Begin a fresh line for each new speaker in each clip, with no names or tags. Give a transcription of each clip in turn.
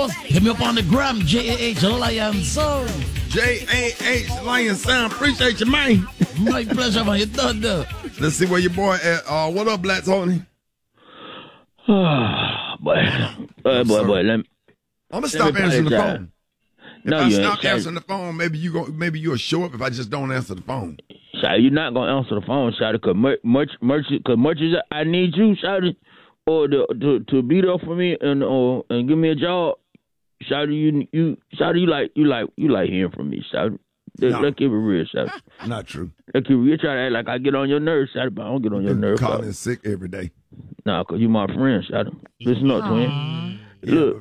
post. Hit me up on the gram, JAH Lion Sound.
JAH Lion Sound. Appreciate you, man.
My pleasure, man. You done there.
Let's see where your boy at. What up, Black Tony?
Boy. Let me.
I'm gonna stop answering the phone. If
No,
I
you
stop
ain't.
answering the phone, maybe you'll show up if I just don't answer the phone.
Shawty, you're not gonna answer the phone, Shawty, cause much as I need you, Shawty, or to be there for me and give me a job, Shawty, you like hearing from me, Shawty.
No.
Let's keep it real, Shawty.
Not true.
Let's keep it real. You try to act like I get on your nerves, Shawty, but I don't get on your nerves.
Calling sick every day.
Nah, cause you my friend, Shawty. Listen up, twin.
Yeah,
Look.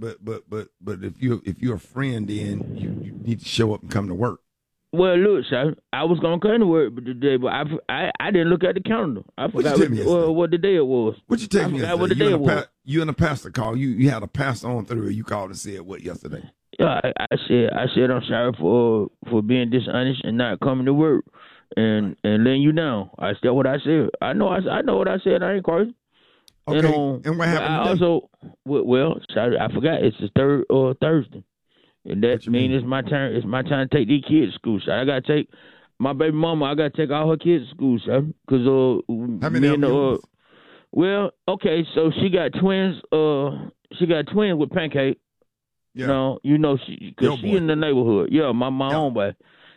but if you're a friend, then you need to show up and come to work.
Well, look, Shawty, I was gonna come to work today, but I didn't look at the calendar. I forgot what the day it was.
What you tell me yesterday?
What the day it was.
You and the pastor called. You had a pastor on through. You called and said what yesterday?
Yeah, I said I'm sorry for being dishonest and not coming to work and letting you down. I said what I said. I know what I said. I ain't crazy.
Okay. And what happened?
I also, well, sorry, I forgot. It's the third Thursday, and that means it's my turn. It's my time to take these kids to school. So I gotta take my baby mama. I gotta take all her kids to school, sir. Cause
how many of them?
Well, okay, so she got twins. She got twins with Pancake.
Yeah.
No, because she in the neighborhood. Yeah, my own boy.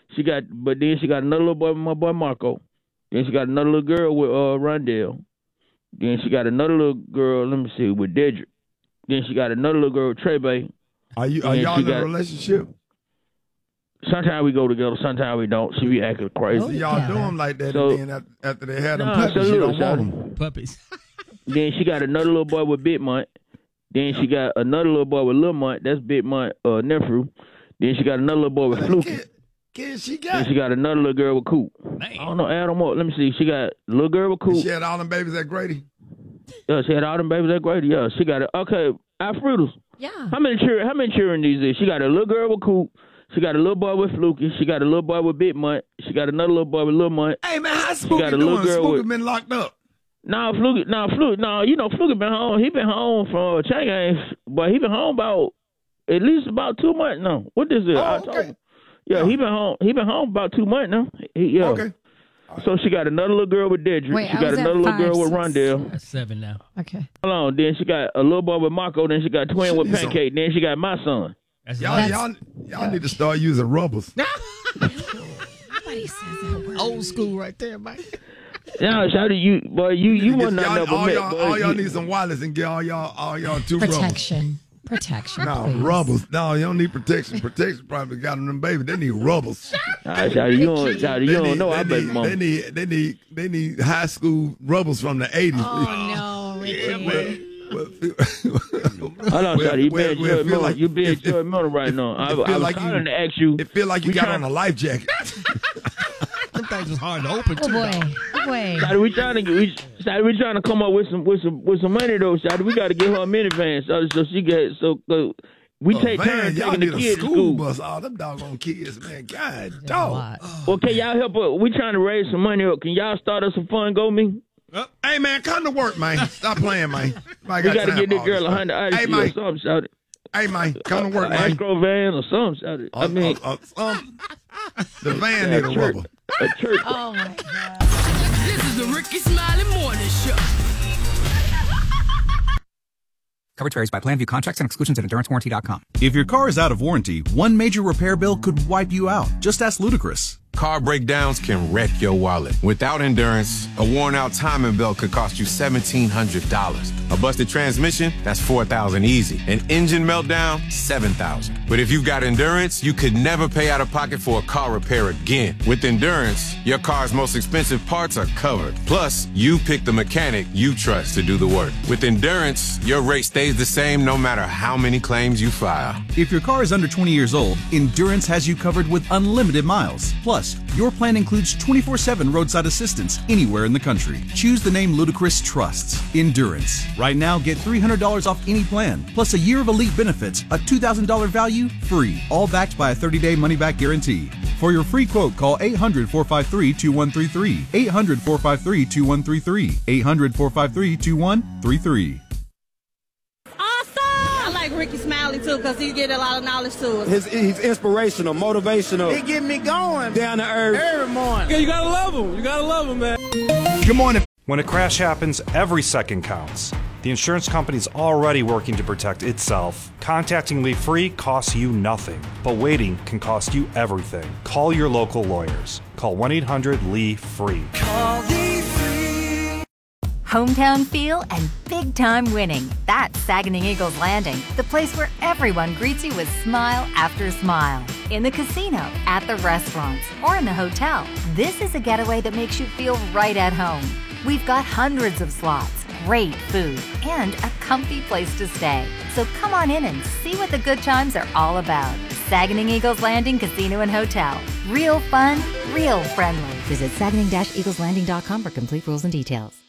But then she got another little boy with my boy Marco. Then she got another little girl with Rondell. Then she got another little girl, let me see, with Dedrick. Then she got another little girl with Trey Bay.
Are y'all in a relationship?
Sometimes we go together, sometimes we don't. She be acting crazy.
So y'all do them like that,
So-
and then after they had them puppies, you don't want them.
Puppies.
Then she got another little boy with Big Mont. Then she got another little boy with Lil Mont. That's Big Mont nephew. Then she got another little boy with Fluky.
Kid she got.
Then she got another little girl with Coop. I don't know, add them up. Let me see. She got a little girl with Coop.
She had all them babies at Grady.
Yeah, she had all them babies at Grady. Yeah, she got it. Okay, Alfredos.
Yeah.
How many children these is? She got a little girl with Coop. She got a little boy with Fluky. She got a little boy with Big Mont. She got another little boy with Lil Mont.
Hey man, how
She
Spooky
got a little
doing?
girl
Spooky
with-
been locked up.
Fluky, Fluky been home. He been home from chain games, but he been home at least about 2 months now. What this is?
Oh,
I told
okay.
him. Yeah, he been home. He been home about 2 months now. Yeah.
Okay.
So she got another little girl with Dedrick.
Wait,
she
I
got
was at
another little
5,
girl with
6.
Rondell.
That's 7 now.
Okay.
Hold on. Then she got a little boy with Marco. Then she got twin with
Shit,
Pancake. Then she got my son.
That's
Y'all need to start using rubbers.
Nobody says that word.
old school right there, Mike.
Yeah, shawty, you want not never
all
met.
y'all need some wireless and get all y'all two rubbers.
Protection,
No,
please.
rubbers. No, you don't need protection. Protection probably got them babies. They need rubbers.
Shawty, you don't know. I bet mom.
They need high school rubbers from the 80s.
Oh, no, Ricky.
Hold on, shawty. You being Joy Miller right now. I was trying to ask you.
It feel like you got on a life jacket.
Them things is hard to open
Oh,
too.
boy.
dog.
Oh, boy.
Shawty, we trying to come up with some money though. Shawty, we got to get her a minivan so she get we take turns
y'all
taking the
need a
kids to
school
school.
bus. All them doggone kids, man. God,
A
dog.
lot.
Well, can y'all help us? We trying to raise some money up. Can y'all start us a fund GoMe?
Hey, man, come to work, man. Stop playing, man.
We got to get this girl 100
Hey,
ice or
man.
something, shawty.
Hey, man, come to work, man.
Astro van or something, shawty. I mean,
the van need a rubber.
a church.
Oh, my God.
This is the Ricky Smiley Morning Show.
Coverage varies by plan. View contracts and exclusions at EnduranceWarranty.com.
If your car is out of warranty, one major repair bill could wipe you out. Just ask Ludacris.
Car breakdowns can wreck your wallet. Without Endurance, a worn-out timing belt could cost you $1,700. A busted transmission, that's $4,000 easy. An engine meltdown, $7,000. But if you've got Endurance, you could never pay out of pocket for a car repair again. With Endurance, your car's most expensive parts are covered. Plus, you pick the mechanic you trust to do the work. With Endurance, your rate stays the same no matter how many claims you file.
If your car is under 20 years old, Endurance has you covered with unlimited miles. Plus, your plan includes 24/7 roadside assistance anywhere in the country. Choose the name Ludacris trusts, Endurance. Right now, get $300 off any plan, plus a year of elite benefits, a $2,000 value, free, all backed by a 30-day money-back guarantee. For your free quote, call 800-453-2133, 800-453-2133, 800-453-2133.
I like Ricky Smiley too. too, because he get a lot of knowledge to us.
He's inspirational, motivational.
He get me going.
Down to earth.
Every morning.
Yeah, you gotta love him. You gotta love him, man.
Good morning. When a crash happens, every second counts. The insurance company's already working to protect itself. Contacting Lee Free costs you nothing, but waiting can cost you everything. Call your local lawyers. Call 1-800-LEE-FREE.
Call Lee Free. Hometown feel and big time winning. That's Saginaw Eagles Landing, the place where everyone greets you with smile after smile. In the casino, at the restaurants, or in the hotel, this is a getaway that makes you feel right at home. We've got hundreds of slots, great food, and a comfy place to stay. So come on in and see what the good times are all about. Saginaw Eagles Landing Casino and Hotel. Real fun, real friendly.
Visit saginaw-eagleslanding.com for complete rules and details.